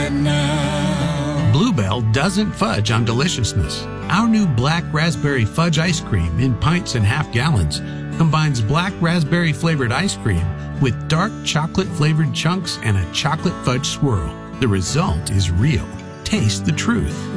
right now. Bluebell doesn't fudge on deliciousness. Our new black raspberry fudge ice cream in pints and half gallons combines black raspberry flavored ice cream with dark chocolate flavored chunks and a chocolate fudge swirl. The result is real. Taste the truth.